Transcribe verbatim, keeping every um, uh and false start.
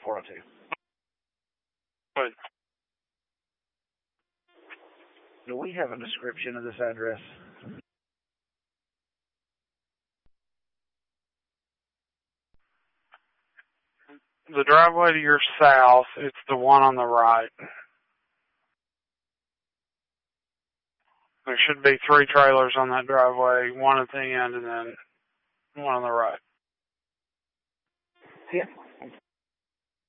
four oh two. Good. Do we have a description of this address? The driveway to your south, it's the one on the right. There should be three trailers on that driveway, one at the end and then one on the right. Yeah.